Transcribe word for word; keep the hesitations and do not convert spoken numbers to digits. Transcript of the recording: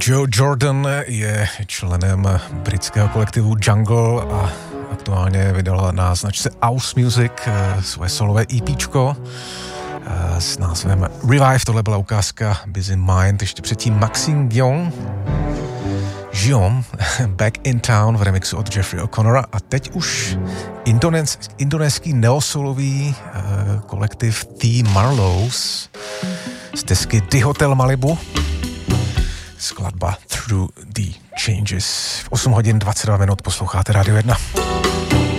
Joe Jordan je členem britského kolektivu Jungle a aktuálně vydala na značce House Music svoje solové EPčko s názvem Revive. Tohle byla ukázka Busy Mind, ještě předtím Maxine Gion, Gion, Back in Town v remixu od Jeffrey O'Connora a teď už indonés, indonéský neosolový uh, kolektiv The Marlows z desky The Hotel Malibu, skladba Through the Changes. V osm hodin dvacet dva minut posloucháte Radio jedna.